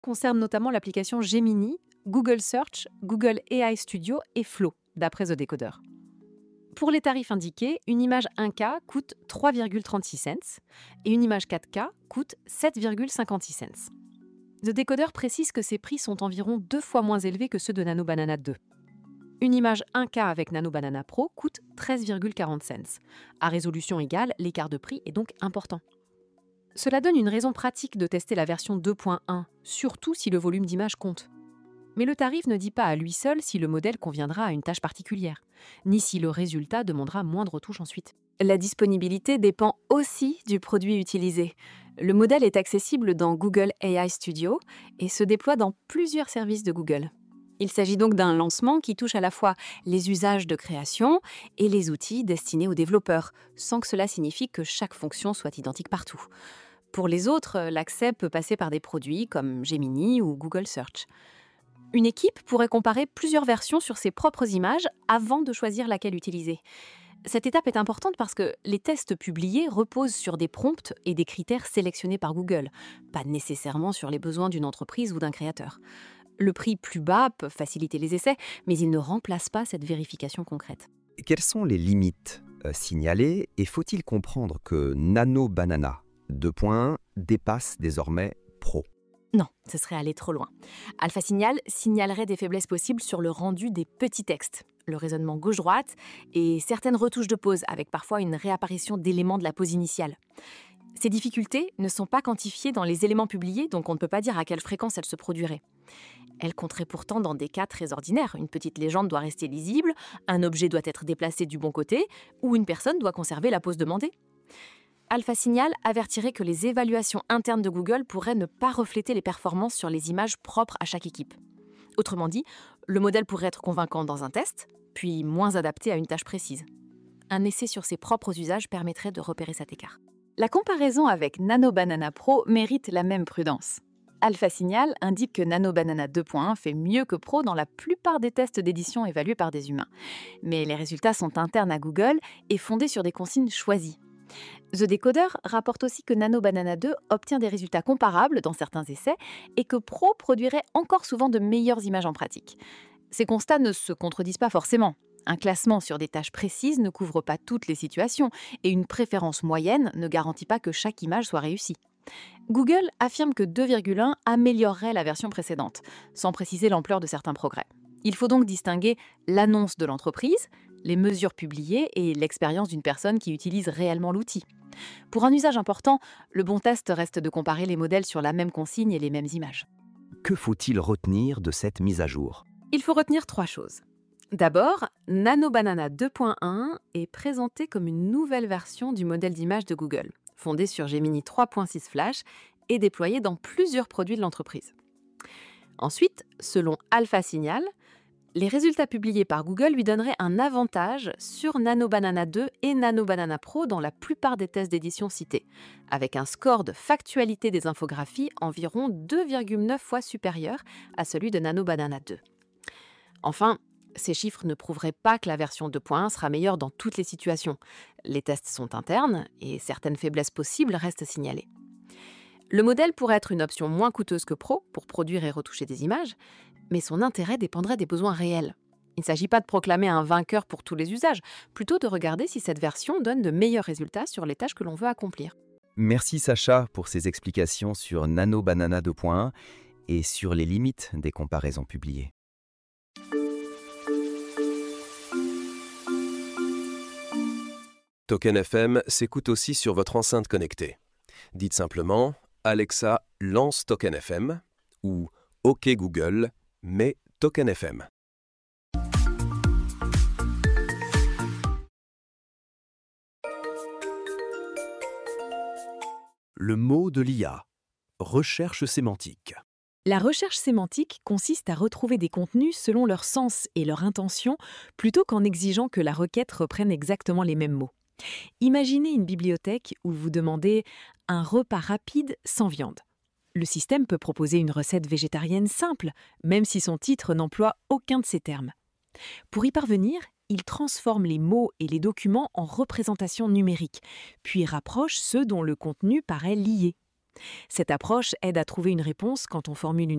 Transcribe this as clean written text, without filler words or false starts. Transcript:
Concerne notamment l'application Gemini, Google Search, Google AI Studio et Flow, d'après The Decoder. Pour les tarifs indiqués, une image 1K coûte 3,36 cents et une image 4K coûte 7,56 cents. The Decoder précise que ces prix sont environ 2 fois moins élevés que ceux de Nano Banana 2. Une image 1K avec Nano Banana Pro coûte 13,40 cents. À résolution égale, l'écart de prix est donc important. Cela donne une raison pratique de tester la version 2.1, surtout si le volume d'images compte. Mais le tarif ne dit pas à lui seul si le modèle conviendra à une tâche particulière, ni si le résultat demandera moins de retouches ensuite. La disponibilité dépend aussi du produit utilisé. Le modèle est accessible dans Google AI Studio et se déploie dans plusieurs services de Google. Il s'agit donc d'un lancement qui touche à la fois les usages de création et les outils destinés aux développeurs, sans que cela signifie que chaque fonction soit identique partout. Pour les autres, l'accès peut passer par des produits comme Gemini ou Google Search. Une équipe pourrait comparer plusieurs versions sur ses propres images avant de choisir laquelle utiliser. Cette étape est importante parce que les tests publiés reposent sur des prompts et des critères sélectionnés par Google, pas nécessairement sur les besoins d'une entreprise ou d'un créateur. Le prix plus bas peut faciliter les essais, mais il ne remplace pas cette vérification concrète. Quelles sont les limites signalées et faut-il comprendre que Nano Banana 2.1 dépasse désormais Pro? Non, ce serait aller trop loin. Alpha Signal signalerait des faiblesses possibles sur le rendu des petits textes, le raisonnement gauche-droite et certaines retouches de pause, avec parfois une réapparition d'éléments de la pause initiale. Ces difficultés ne sont pas quantifiées dans les éléments publiés, donc on ne peut pas dire à quelle fréquence elles se produiraient. Elles compteraient pourtant dans des cas très ordinaires. Une petite légende doit rester lisible, un objet doit être déplacé du bon côté, ou une personne doit conserver la pause demandée. Alpha Signal avertirait que les évaluations internes de Google pourraient ne pas refléter les performances sur les images propres à chaque équipe. Autrement dit, le modèle pourrait être convaincant dans un test, puis moins adapté à une tâche précise. Un essai sur ses propres usages permettrait de repérer cet écart. La comparaison avec Nano Banana Pro mérite la même prudence. Alpha Signal indique que Nano Banana 2.1 fait mieux que Pro dans la plupart des tests d'édition évalués par des humains. Mais les résultats sont internes à Google et fondés sur des consignes choisies. The Decoder rapporte aussi que Nano Banana 2 obtient des résultats comparables dans certains essais et que Pro produirait encore souvent de meilleures images en pratique. Ces constats ne se contredisent pas forcément. Un classement sur des tâches précises ne couvre pas toutes les situations et une préférence moyenne ne garantit pas que chaque image soit réussie. Google affirme que 2,1 améliorerait la version précédente, sans préciser l'ampleur de certains progrès. Il faut donc distinguer l'annonce de l'entreprise, les mesures publiées et l'expérience d'une personne qui utilise réellement l'outil. Pour un usage important, le bon test reste de comparer les modèles sur la même consigne et les mêmes images. Que faut-il retenir de cette mise à jour? Il faut retenir 3 choses. D'abord, Nano Banana 2.1 est présenté comme une nouvelle version du modèle d'image de Google, fondé sur Gemini 3.6 Flash et déployé dans plusieurs produits de l'entreprise. Ensuite, selon Alpha Signal, les résultats publiés par Google lui donneraient un avantage sur Nano Banana 2 et Nano Banana Pro dans la plupart des tests d'édition cités, avec un score de factualité des infographies environ 2,9 fois supérieur à celui de Nano Banana 2. Enfin, ces chiffres ne prouveraient pas que la version 2.1 sera meilleure dans toutes les situations. Les tests sont internes et certaines faiblesses possibles restent signalées. Le modèle pourrait être une option moins coûteuse que Pro pour produire et retoucher des images, mais son intérêt dépendrait des besoins réels. Il ne s'agit pas de proclamer un vainqueur pour tous les usages, plutôt de regarder si cette version donne de meilleurs résultats sur les tâches que l'on veut accomplir. Merci Sacha pour ces explications sur Nano Banana 2.1 et sur les limites des comparaisons publiées. Token FM s'écoute aussi sur votre enceinte connectée. Dites simplement « Alexa, lance Token FM » ou « OK Google, mets Token FM ». Le mot de l'IA. Recherche sémantique. La recherche sémantique consiste à retrouver des contenus selon leur sens et leur intention, plutôt qu'en exigeant que la requête reprenne exactement les mêmes mots. Imaginez une bibliothèque où vous demandez « un repas rapide sans viande ». Le système peut proposer une recette végétarienne simple, même si son titre n'emploie aucun de ces termes. Pour y parvenir, il transforme les mots et les documents en représentations numériques, puis rapproche ceux dont le contenu paraît lié. Cette approche aide à trouver une réponse quand on formule une